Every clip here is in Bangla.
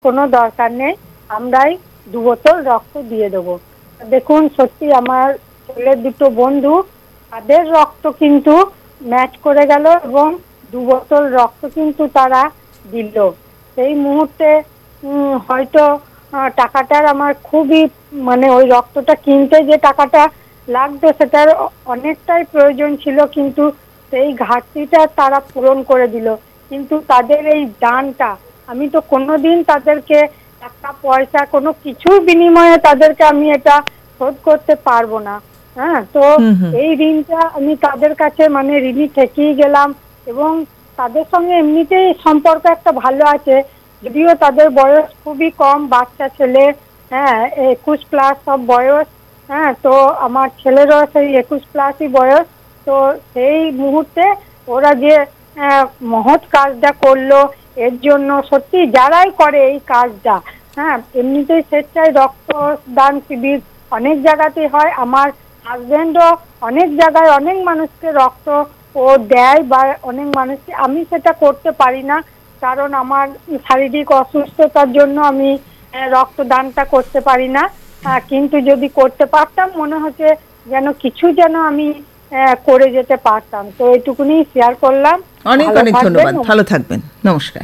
কোনো দরকার নেই, আমরাই 2 বোতল রক্ত দিয়ে দেবো। দেখুন সত্যি আমার ছেলের দুটো বন্ধু, তাদের রক্ত কিন্তু ম্যাচ করে গেল এবং 2 বোতল রক্ত কিন্তু তারা দিল। সেই মুহূর্তে হয়তো টাকাটার আমার খুবই মানে ওই রক্তটা কিনতে যে টাকাটা লাগতো সেটার অনেকটাই প্রয়োজন ছিল, কিন্তু সেই ঘাটতিটা তারা পূরণ করে দিল। কিন্তু তাদের এই দানটা, আমি তো কোনোদিন তাদেরকে টাকা পয়সা কোনো কিছুর বিনিময়ে তাদেরকে আমি এটা শোধ করতে পারবো না। হ্যাঁ, তো এই ঋণটা আমি তাদের কাছে মানে ঋণী থেকেই গেলাম। এবং তাদের সঙ্গে এমনিতেই সম্পর্ক একটা ভালো আছে, যদিও তাদের বয়স খুবই কম, বাচ্চা ছেলে, হ্যাঁ 21+ সব বয়স। হ্যাঁ, তো আমার ছেলেরও সেই 21+ই বয়স। তো সেই মুহূর্তে ওরা যে মহৎ কাজটা করলো, এর জন্য সত্যি যারাই করে এই কাজটা, হ্যাঁ এমনিতেই স্বেচ্ছায় রক্তদান শিবির অনেক জায়গাতেই হয়। আমার হাজবেন্ডও অনেক জায়গায় অনেক মানুষকে রক্ত ও দেয় বা অনেক মানুষকে, আমি সেটা করতে পারি না কারণ আমার শারীরিক অসুস্থতার জন্য আমি রক্তদানটা করতে পারি না। কিন্তু যদি করতে পারতাম মনে হচ্ছে যেন কিছু যেন আমি করে যেতে পারতাম। তো এইটুকুনি শেয়ার করলাম। অনেক অনেক ধন্যবাদ, ভালো থাকবেন, নমস্কার।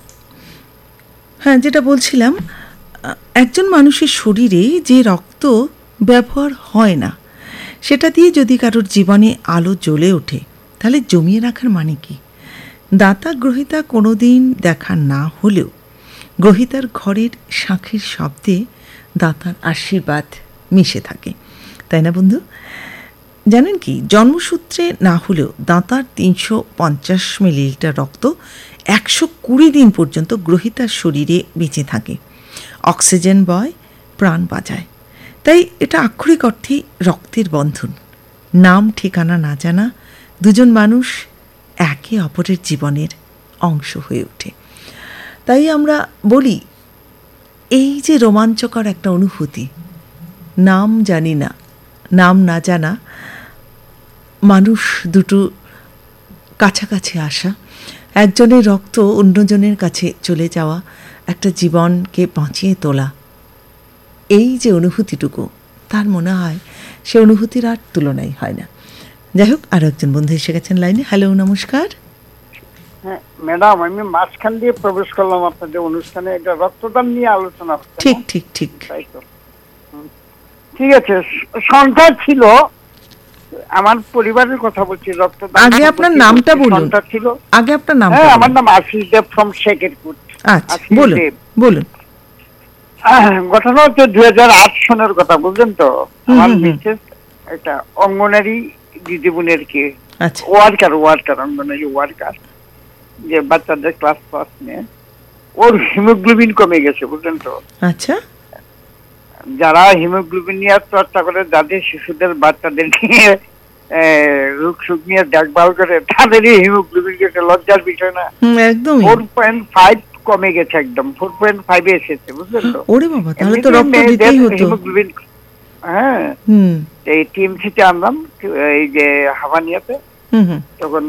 হ্যাঁ, যেটা বলছিলাম, একজন মানুষের শরীরে যে রক্ত ব্যবহার হয় না সেটা দিয়ে যদি কারোর জীবনে আলো জ্বলে ওঠে তাহলে জমিয়ে রাখার মানে কি? দাতা গ্রহিতা কোনোদিন দেখা না হলেও গ্রহিতার ঘরের শাঁখের শব্দে দাতার আশীর্বাদ মিশে থাকে, তাই না বন্ধু? জানেন কি, জন্মসূত্রে না হলেও দাতার 350 মিলিলিটার রক্ত 120 দিন পর্যন্ত গ্রহিতার শরীরে বেঁচে থাকে, অক্সিজেন বয়, প্রাণ বাজায়। তাই এটা আক্ষরিক অর্থেই রক্তের বন্ধন। নাম ঠিকানা না জানা দুজন মানুষ একে অপরের জীবনের অংশ হয়ে ওঠে। তাই আমরা বলি, এই যে রোমাঞ্চকর একটা অনুভূতি, নাম জানি না, নাম না জানা মানুষ দুটো কাছাকাছি আসা, একজনের রক্ত অন্যজনের কাছে চলে যাওয়া, একটা জীবনকে বাঁচিয়ে তোলা, এই যে অনুভূতিটুকু, তার মনে হয় সে অনুভূতির আর তুলনাই হয় না। যাই হোক, আরো একজন বন্ধু এসে গেছেন লাইনে। হ্যালো, নমস্কার। হ্যাঁ ম্যাডাম, আমি মাঝখান দিয়ে প্রবেশ করলাম আপনাদের অনুষ্ঠানে। এটা রক্তদান নিয়ে আলোচনা হচ্ছে। ঠিক ঠিক ঠিক, তাই তো, ঠিক আছে। সংখ্যা ছিল, আমার পরিবারের কথা বলছি, রক্তদান। আগে আপনার নামটা বলুন। ছিল আগে আপনার নাম। হ্যাঁ, আমার নাম আশিস দেব ফ্রম শেখেরপুর। আচ্ছা, বলুন বলুন। ঘটনা হচ্ছে 2008 সনের কথা, বুঝলেন তো। আমার মিসেস একটা অঙ্গনারী দিদিবোনের কি ওয়ার্কার অঙ্গনারী ওয়ার্কার, যে বাচ্চাদের ক্লাস নিয়ে, ওর হিমোগ্লোবিন কমে গেছে, বুঝলেন তো। আচ্ছা, যারা হিমোগ্লোবিন নিয়ে চর্চা করে, যাদের শিশুদের বাচ্চাদের নিয়ে রোগ সুখ নিয়ে দেখভাল করে, তাদেরই হিমোগ্লোবিন গেছে। লজ্জার বিষয় না? একদম 4.5 কমে গেছে, একদম 4.5 এসেছে, বুঝলেন তো। ওরে বাবা, তাহলে তো রক্ত দিতেই হতো। হিমোগ্লোবিন, হ্যাঁ, এই টিএমসিতে আনলাম, এই যে হাবানিয়াতে। তখন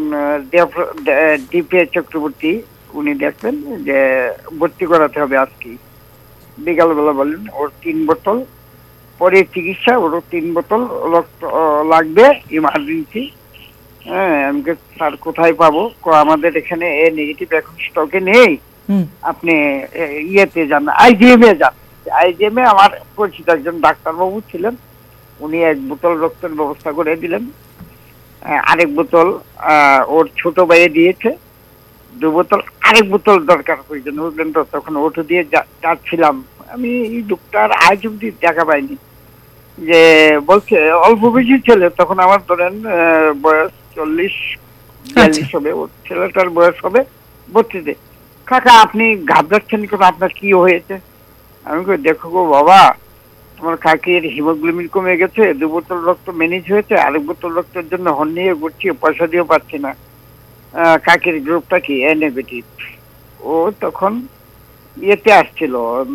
ডিপিএ চক্রবর্তী উনি দেখলেন যে ভর্তি করাতে হবে আজকে বিকালবেলা। বললেন ওর 3 বোতল পরে চিকিৎসা, ওর 3 বোতল রক্ত লাগবে ইমার্জেন্সি। হ্যাঁ, আমি স্যার কোথায় পাবো? আমাদের এখানে এ নেগেটিভ এখন স্টকে নেই, আপনি ইয়েতে যান, আইজিএম এ যান। আইজিএম এ আমার পরিচিত একজন ডাক্তারবাবু ছিলেন, উনি 1 বোতল রক্তের ব্যবস্থা করে দিলেন। আরেক বোতল ওর ছোট ভাইয়ে দিয়েছে, 2 বোতল, আরেক বোতল দরকার প্রয়োজন, বুঝলেন তো। তখন ওটা দিয়ে যাচ্ছিলাম আমি, এই লোকটার আজ অব্দি দেখা পাইনি। যে বলছে অল্প বেশি ছেলে, তখন আমার ধরেন বয়স 40-42 হবে, ওর ছেলেটার বয়স হবে 32। কাকা আপনি ঘাবড়াচ্ছেন কেন, আপনার কি হয়েছে? আমি কই, দেখো গো বাবা, আমার কাকির হিমোগ্লোবিন কমে গেছে, 2 বোতল রক্ত ম্যানেজ হয়েছে, আরেক বোতল রক্তের জন্য হন নিয়ে ঘুরছি, পয়সা দিয়েও পাচ্ছি না। কাকির গ্রুপটা কি এ নেগেটিভ। ও তখন ইয়েতে আসছিল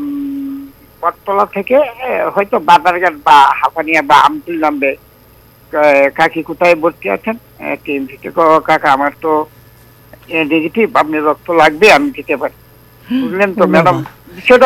বটতলা থেকে, হয়তো বাজারঘাট বা হাফানিয়া বা আমতুল নামবে। কাকি কোথায় ভর্তি আছেন? টিএমসিতে। কাকা আমার তো নেগেটিভ, আপনি রক্ত লাগবে, আমি দিতে পারি, বুঝলেন তো ম্যাডাম। বিষয়টা